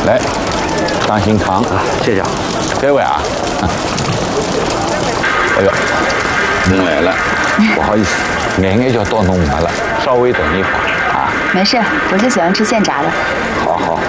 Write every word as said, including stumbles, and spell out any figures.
来，当心烫啊！ 谢谢啊， 各位啊，哎呦，弄来了，不好意思，眼眼就到弄没了，稍微等一会儿啊。 没事，我就喜欢吃现炸的。 好好。